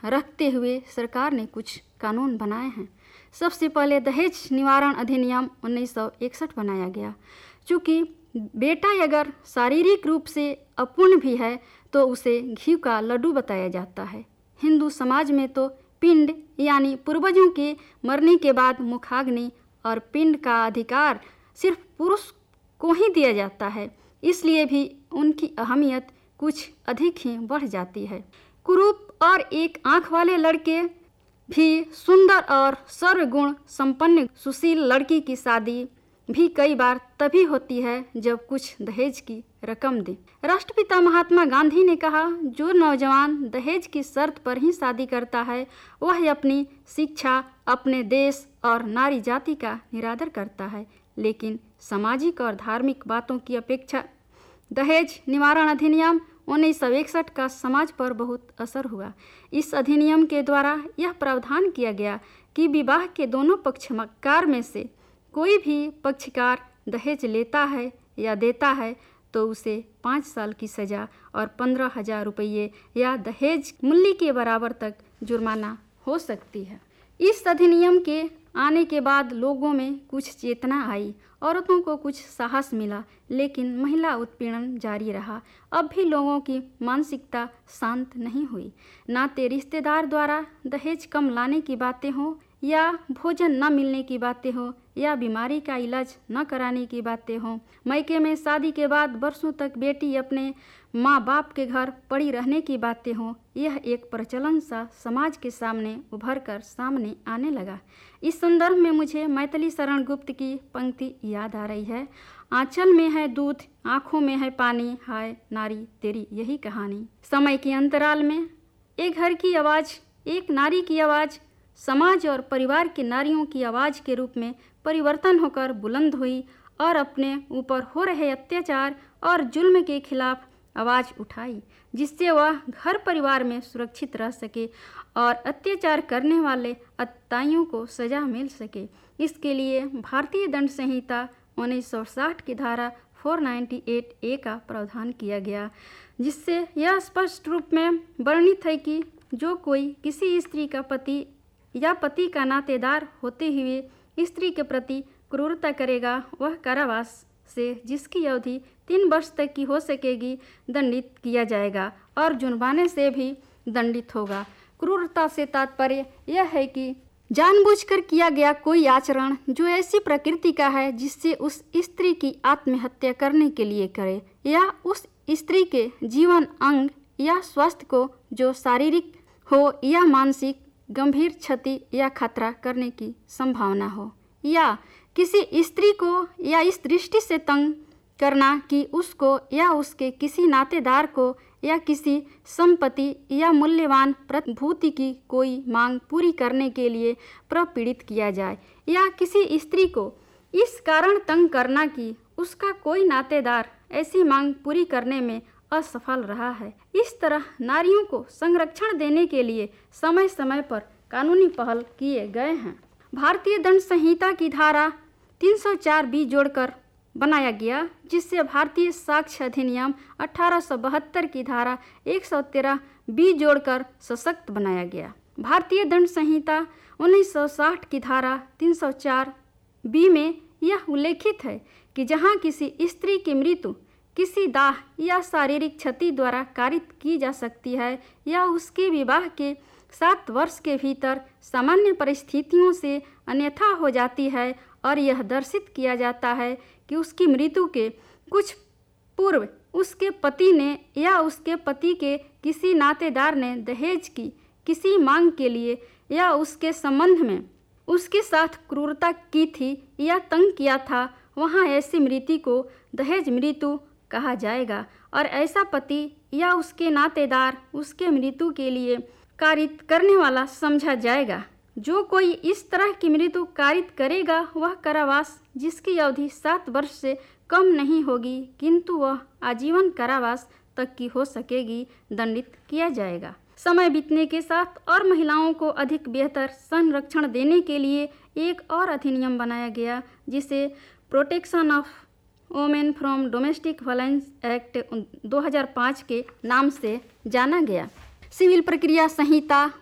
रखते हुए सरकार ने कुछ कानून बनाए हैं। सबसे पहले दहेज निवारण अधिनियम 1961 बनाया गया। चूँकि बेटा अगर शारीरिक रूप से अपूर्ण भी है तो उसे घी का लड्डू बताया जाता है। हिंदू समाज में तो पिंड यानी पूर्वजों के मरने के बाद मुखाग्नि और पिंड का अधिकार सिर्फ पुरुष को ही दिया जाता है, इसलिए भी उनकी अहमियत कुछ अधिक ही बढ़ जाती है। कुरूप और एक आंख वाले लड़के भी सुंदर और सर्वगुण संपन्न सुशील लड़की की शादी भी कई बार तभी होती है जब कुछ दहेज की रकम दे। राष्ट्रपिता महात्मा गांधी ने कहा, जो नौजवान दहेज की शर्त पर ही शादी करता है वह अपनी शिक्षा, अपने देश और नारी जाति का निरादर करता है। लेकिन सामाजिक और धार्मिक बातों की अपेक्षा दहेज निवारण अधिनियम 1961 का समाज पर बहुत असर हुआ। इस अधिनियम के द्वारा यह प्रावधान किया गया कि विवाह के दोनों पक्षकार में से कोई भी पक्षकार दहेज लेता है या देता है तो उसे 5 साल की सज़ा और 15,000 रुपये या दहेज मूल्य के बराबर तक जुर्माना हो सकती है। इस अधिनियम के आने के बाद लोगों में कुछ चेतना आई, औरतों को कुछ साहस मिला, लेकिन महिला उत्पीड़न जारी रहा। अब भी लोगों की मानसिकता शांत नहीं हुई। नाते रिश्तेदार द्वारा दहेज कम लाने की बातें हों या भोजन न मिलने की बातें हों या बीमारी का इलाज न कराने की बातें हों, मायके में शादी के बाद वर्षों तक बेटी अपने माँ बाप के घर पड़ी रहने की बातें हों, यह एक प्रचलन सा समाज के सामने उभर कर सामने आने लगा। इस संदर्भ में मुझे मैथिली शरण गुप्त की पंक्ति याद आ रही है, आंचल में है दूध, आँखों में है पानी, हाय नारी तेरी यही कहानी। समय के अंतराल में एक घर की आवाज़, एक नारी की आवाज़ समाज और परिवार की नारियों की आवाज़ के रूप में परिवर्तन होकर बुलंद हुई और अपने ऊपर हो रहे अत्याचार और जुल्म के खिलाफ आवाज़ उठाई, जिससे वह घर परिवार में सुरक्षित रह सके और अत्याचार करने वाले अत्याचारियों को सज़ा मिल सके। इसके लिए भारतीय दंड संहिता 1960 की धारा 498A का प्रावधान किया गया, जिससे यह स्पष्ट रूप में वर्णित है कि जो कोई किसी स्त्री का पति या पति का नातेदार होते हुए स्त्री के प्रति क्रूरता करेगा वह कारावास से, जिसकी अवधि 3 वर्ष तक की हो सकेगी, दंडित किया जाएगा और जुर्माने से भी दंडित होगा। क्रूरता से तात्पर्य यह है कि जानबूझकर किया गया कोई आचरण जो ऐसी प्रकृति का है जिससे उस स्त्री की आत्महत्या करने के लिए करे, या उस स्त्री के जीवन अंग या स्वास्थ्य को जो शारीरिक हो या मानसिक गंभीर क्षति या खतरा करने की संभावना हो, या किसी स्त्री को या इस दृष्टि से तंग करना कि उसको या उसके किसी नातेदार को या किसी संपत्ति या मूल्यवान प्रतिभूति की कोई मांग पूरी करने के लिए प्रपीड़ित किया जाए, या किसी स्त्री को इस कारण तंग करना कि उसका कोई नातेदार ऐसी मांग पूरी करने में असफल रहा है। इस तरह नारियों को संरक्षण देने के लिए समय समय पर कानूनी पहल किए गए हैं। भारतीय दंड संहिता की धारा 304B जोड़कर बनाया गया, जिससे भारतीय साक्ष्य अधिनियम 1872 की धारा 113B जोड़कर सशक्त बनाया गया। भारतीय दंड संहिता 1960 की धारा 304B में यह उल्लेखित है कि जहां किसी स्त्री की मृत्यु किसी दाह या शारीरिक क्षति द्वारा कारित की जा सकती है या उसके विवाह के 7 वर्ष के भीतर सामान्य परिस्थितियों से अन्यथा हो जाती है और यह दर्शित किया जाता है कि उसकी मृत्यु के कुछ पूर्व उसके पति ने या उसके पति के किसी नातेदार ने दहेज की किसी मांग के लिए या उसके संबंध में उसके साथ क्रूरता की थी या तंग किया था, वहाँ ऐसी मृत्यु को दहेज मृत्यु कहा जाएगा और ऐसा पति या उसके नातेदार उसके मृत्यु के लिए कारित करने वाला समझा जाएगा। जो कोई इस तरह की मृत्यु कारित करेगा वह कारावास, जिसकी अवधि 7 वर्ष से कम नहीं होगी किंतु वह आजीवन कारावास तक की हो सकेगी, दंडित किया जाएगा। समय बीतने के साथ और महिलाओं को अधिक बेहतर संरक्षण देने के लिए एक और अधिनियम बनाया गया, जिसे protection of women from domestic violence act 2005 के नाम से जाना गया। सिविल प्रक्रिया संहिता